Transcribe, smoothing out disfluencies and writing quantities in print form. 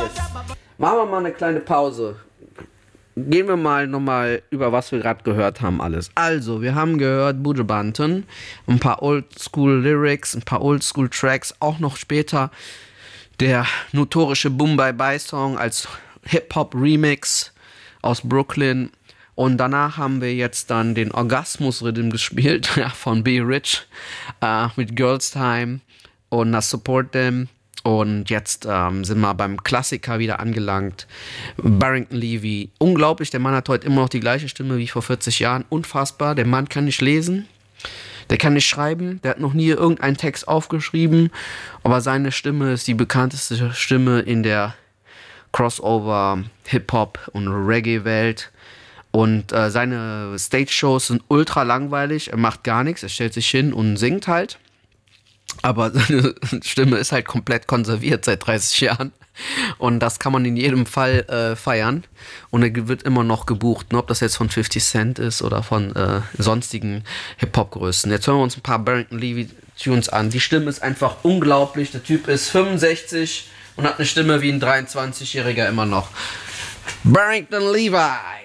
Machen wir mal eine kleine Pause. Gehen wir mal nochmal über was wir gerade gehört haben alles. Also, wir haben gehört Buju Banton, ein paar Oldschool-Lyrics, ein paar Oldschool-Tracks, auch noch später der notorische Boom Bye Bye Song als Hip-Hop-Remix aus Brooklyn. Und danach haben wir jetzt dann den Orgasmus-Rhythm gespielt von Be Rich mit Girls Time und I Support Them. Und jetzt sind wir beim Klassiker wieder angelangt. Barrington Levy. Unglaublich, der Mann hat heute immer noch die gleiche Stimme wie vor 40 Jahren. Unfassbar. Der Mann kann nicht lesen. Der kann nicht schreiben. Der hat noch nie irgendeinen Text aufgeschrieben. Aber seine Stimme ist die bekannteste Stimme in der Crossover, Hip-Hop und Reggae-Welt. Und seine Stage-Shows sind ultra langweilig. Er macht gar nichts. Er stellt sich hin und singt halt. Aber seine Stimme ist halt komplett konserviert seit 30 Jahren. Und das kann man in jedem Fall feiern. Und er wird immer noch gebucht, ob das jetzt von 50 Cent ist oder von sonstigen Hip-Hop-Größen. Jetzt hören wir uns ein paar Barrington Levy-Tunes an. Die Stimme ist einfach unglaublich. Der Typ ist 65 und hat eine Stimme wie ein 23-Jähriger immer noch. Barrington Levy!